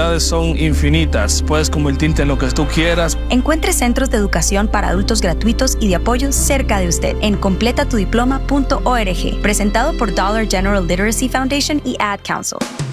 posibilidades son infinitas. Puedes convertirte en lo que tú quieras. Encuentre centros de educación para adultos gratuitos y de apoyo cerca de usted en completatudiploma.org. Presentado por Dollar General Literacy Foundation y Ad Council.